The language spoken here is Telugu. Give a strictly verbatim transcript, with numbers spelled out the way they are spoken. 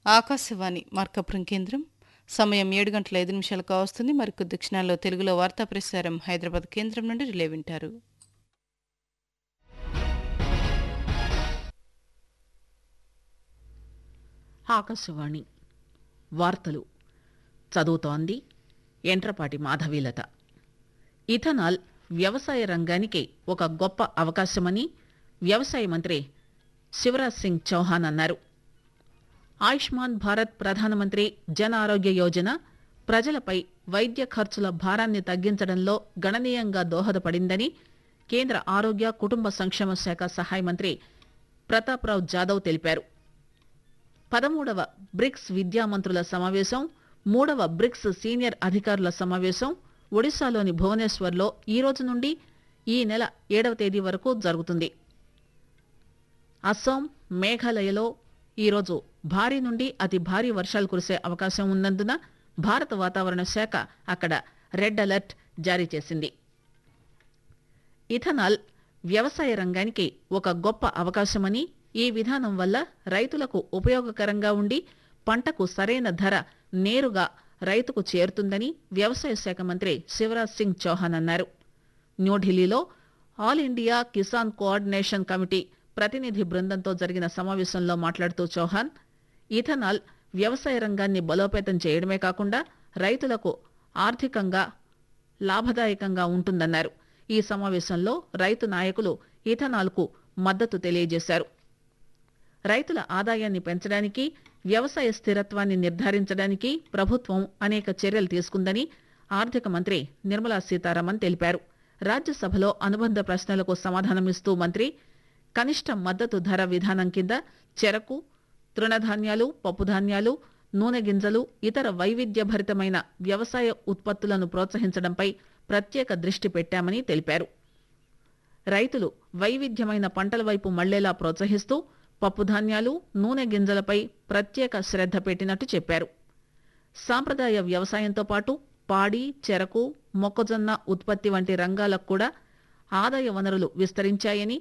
ఆకాశవాణి మార్కాపురం కేంద్రం. సమయం ఏడు గంటల ఐదు నిమిషాలకు వస్తుంది. మరికొద్ది క్షణాల్లో తెలుగులో వార్తా ప్రసారం హైదరాబాద్ కేంద్రం నుండి రిలే వింటారు. ఆకాశవాణి వార్తలు చదువుతోంది ఎంట్రపాటి మాధవీలత. ఇథనాల్ వ్యవసాయ రంగానికి ఒక గొప్ప అవకాశమని వ్యవసాయ మంత్రి శివరాజ్ సింగ్ చౌహాన్ అన్నారు. ఆయుష్మాన్ భారత్ ప్రధానమంత్రి జన్ ఆరోగ్య యోజన ప్రజలపై వైద్య ఖర్చుల భారాన్ని తగ్గించడంలో గణనీయంగా దోహదపడిందని కేంద్ర ఆరోగ్య కుటుంబ సంక్షేమ శాఖ సహాయ మంత్రి ప్రతాప్రావ్ జాదవ్ తెలిపారు. పదమూడవ బ్రిక్స్ విద్యామంత్రుల సమావేశం, మూడవ బ్రిక్స్ సీనియర్ అధికారుల సమావేశం ఒడిశాలోని భువనేశ్వర్లో ఈ రోజు నుండి ఈ నెల ఏడవ తేదీ వరకు జరుగుతుంది. అస్సాం, మేఘాలయలో ఈరోజు భారీ నుండి అతి భారీ వర్షాలు కురిసే అవకాశం ఉన్నందున భారత వాతావరణ శాఖ అక్కడ రెడ్ అలర్ట్ జారీ చేసింది. ఇథనాల్ వ్యవసాయ రంగానికి ఒక గొప్ప అవకాశమని, ఈ విధానం వల్ల రైతులకు ఉపయోగకరంగా ఉండి పంటకు సరైన ధర నేరుగా రైతుకు చేరుతుందని వ్యవసాయ శాఖ మంత్రి శివరాజ్ సింగ్ చౌహాన్ అన్నారు. న్యూఢిల్లీలో all India Kisan coordination committee ప్రతినిధి బృందంతో జరిగిన సమావేశంలో మాట్లాడుతూ చౌహాన్, ఇథనాల్ వ్యవసాయ రంగాన్ని బలోపేతం చేయడమే కాకుండా రైతులకు ఆర్థికంగా లాభదాయకంగా ఉంటుందన్నారు. ఈ సమావేశంలో రైతు నాయకులు ఇథనాల్కు మద్దతు తెలియజేశారు. రైతుల ఆదాయాన్ని పెంచడానికి, వ్యవసాయ స్థిరత్వాన్ని నిర్ధారించడానికి ప్రభుత్వం అనేక చర్యలు తీసుకుందని ఆర్థిక మంత్రి నిర్మలా సీతారామన్ తెలిపారు. రాజ్యసభలో అనుబంధ ప్రశ్నలకు సమాధానమిస్తూ మంత్రి, కనిష్ట మద్దతు ధర విధానం కింద చెరకు, తృణధాన్యాలు, పప్పుధాన్యాలు, నూనె గింజలు, ఇతర వైవిధ్యభరితమైన వ్యవసాయ ఉత్పత్తులను ప్రోత్సహించడంపై ప్రత్యేక దృష్టి పెట్టామని తెలిపారు. రైతులు వైవిధ్యమైన పంటల వైపు మళ్లేలా ప్రోత్సహిస్తూ పప్పుధాన్యాలు, నూనె గింజలపై ప్రత్యేక శ్రద్ధ పెట్టినట్టు చెప్పారు. సాంప్రదాయ వ్యవసాయంతో పాటు పాడి, చెరకు, మొక్కజొన్న ఉత్పత్తి వంటి రంగాలకు కూడా ఆదాయ వనరులు విస్తరించాయని,